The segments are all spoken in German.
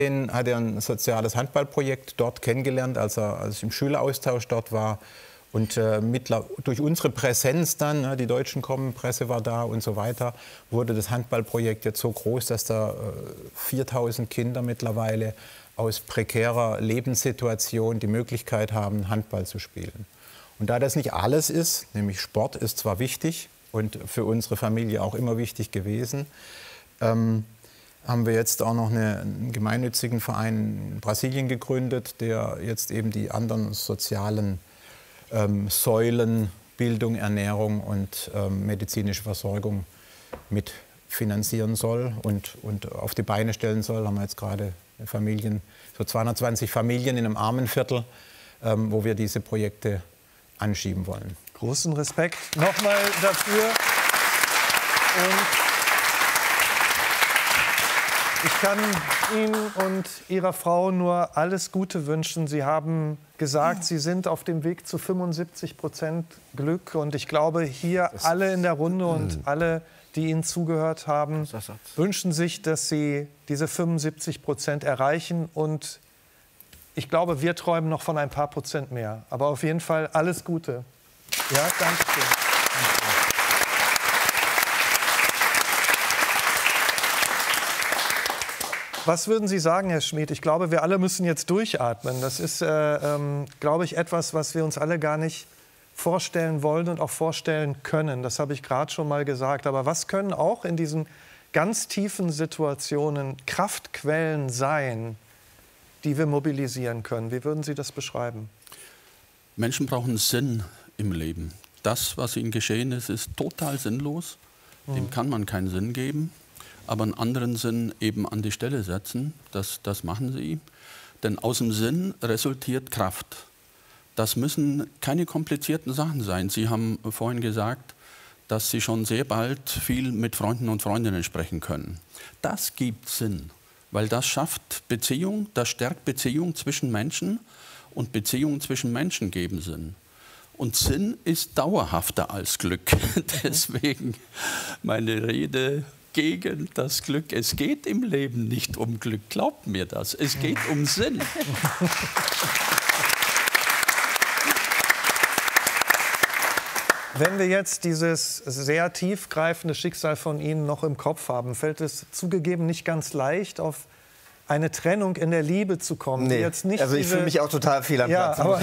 Hat er ein soziales Handballprojekt dort kennengelernt, als ich im Schüleraustausch dort war. Und durch unsere Präsenz dann, die Deutschen kommen, Presse war da und so weiter, wurde das Handballprojekt jetzt so groß, dass da 4000 Kinder mittlerweile aus prekärer Lebenssituation die Möglichkeit haben, Handball zu spielen. Und da das nicht alles ist, nämlich Sport ist zwar wichtig und für unsere Familie auch immer wichtig gewesen, haben wir jetzt auch noch einen gemeinnützigen Verein in Brasilien gegründet, der jetzt eben die anderen sozialen Säulen, Bildung, Ernährung und medizinische Versorgung mit finanzieren soll und auf die Beine stellen soll. Haben wir jetzt gerade Familien, so 220 Familien in einem Armenviertel, wo wir diese Projekte anschieben wollen. Großen Respekt nochmal dafür. Und ich kann Ihnen und Ihrer Frau nur alles Gute wünschen. Sie haben gesagt, Sie sind auf dem Weg zu 75% Glück. Und ich glaube, hier alle in der Runde und alle, die Ihnen zugehört haben, wünschen sich, dass Sie diese 75% erreichen. Und ich glaube, wir träumen noch von ein paar Prozent mehr. Aber auf jeden Fall alles Gute. Ja, danke schön. Was würden Sie sagen, Herr Schmid? Ich glaube, wir alle müssen jetzt durchatmen. Das ist, glaube ich, etwas, was wir uns alle gar nicht vorstellen wollen und auch vorstellen können. Das habe ich gerade schon mal gesagt. Aber was können auch in diesen ganz tiefen Situationen Kraftquellen sein, die wir mobilisieren können? Wie würden Sie das beschreiben? Menschen brauchen Sinn im Leben. Das, was ihnen geschehen ist, ist total sinnlos. Dem kann man keinen Sinn geben. Aber einen anderen Sinn eben an die Stelle setzen, das machen sie. Denn aus dem Sinn resultiert Kraft. Das müssen keine komplizierten Sachen sein. Sie haben vorhin gesagt, dass Sie schon sehr bald viel mit Freunden und Freundinnen sprechen können. Das gibt Sinn, weil das schafft Beziehung, das stärkt Beziehung zwischen Menschen und Beziehungen zwischen Menschen geben Sinn. Und Sinn ist dauerhafter als Glück. Deswegen meine Rede gegen das Glück. Es geht im Leben nicht um Glück, glaubt mir das. Es geht um Sinn. Wenn wir jetzt dieses sehr tiefgreifende Schicksal von Ihnen noch im Kopf haben, fällt es zugegeben nicht ganz leicht, auf eine Trennung in der Liebe zu kommen. Nee. Jetzt nicht also ich fühle mich auch total fehl am Platz. Aber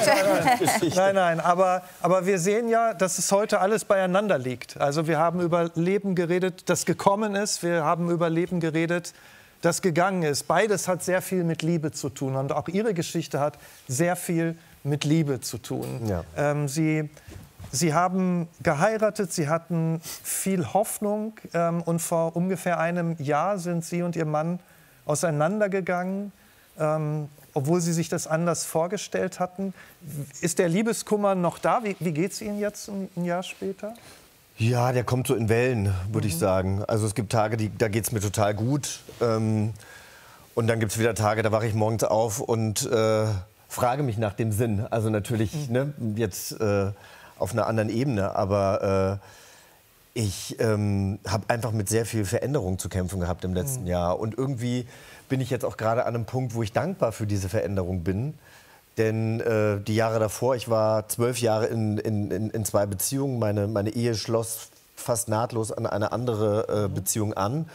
nein, aber wir sehen ja, dass es heute alles beieinander liegt. Also wir haben über Leben geredet, das gekommen ist. Wir haben über Leben geredet, das gegangen ist. Beides hat sehr viel mit Liebe zu tun. Und auch Ihre Geschichte hat sehr viel mit Liebe zu tun. Ja. Sie haben geheiratet, Sie hatten viel Hoffnung. Und vor ungefähr einem Jahr sind Sie und Ihr Mann auseinandergegangen, obwohl Sie sich das anders vorgestellt hatten. Ist der Liebeskummer noch da? Wie geht es Ihnen jetzt ein Jahr später? Ja, der kommt so in Wellen, würde ich sagen. Also es gibt Tage, da geht es mir total gut. Und dann gibt es wieder Tage, da wache ich morgens auf und frage mich nach dem Sinn. Also natürlich jetzt auf einer anderen Ebene, aber ich habe einfach mit sehr viel Veränderung zu kämpfen gehabt im letzten Jahr. Und irgendwie bin ich jetzt auch gerade an einem Punkt, wo ich dankbar für diese Veränderung bin. Denn die Jahre davor, ich war 12 Jahre in 2 Beziehungen. Meine Ehe schloss fast nahtlos an eine andere Beziehung an.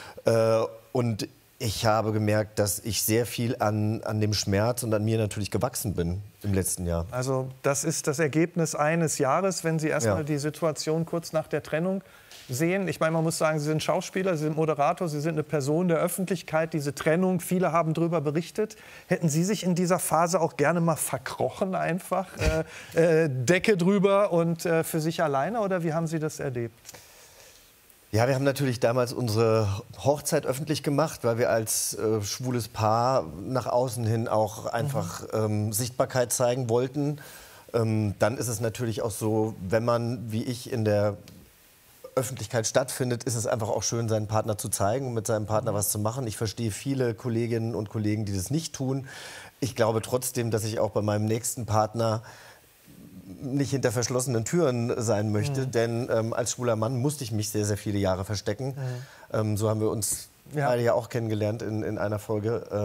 Und ich habe gemerkt, dass ich sehr viel an dem Schmerz und an mir natürlich gewachsen bin im letzten Jahr. Also das ist das Ergebnis eines Jahres, wenn Sie erstmal die Situation kurz nach der Trennung sehen. Ich meine, man muss sagen, Sie sind Schauspieler, Sie sind Moderator, Sie sind eine Person der Öffentlichkeit. Diese Trennung, viele haben darüber berichtet. Hätten Sie sich in dieser Phase auch gerne mal verkrochen einfach? Decke drüber und für sich alleine? Oder wie haben Sie das erlebt? Ja, wir haben natürlich damals unsere Hochzeit öffentlich gemacht, weil wir als schwules Paar nach außen hin auch einfach Sichtbarkeit zeigen wollten. Dann ist es natürlich auch so, wenn man, wie ich, in der Öffentlichkeit stattfindet, ist es einfach auch schön, seinen Partner zu zeigen und mit seinem Partner was zu machen. Ich verstehe viele Kolleginnen und Kollegen, die das nicht tun. Ich glaube trotzdem, dass ich auch bei meinem nächsten Partner nicht hinter verschlossenen Türen sein möchte, denn als schwuler Mann musste ich mich sehr, sehr viele Jahre verstecken. So haben wir uns beide ja auch kennengelernt in einer Folge.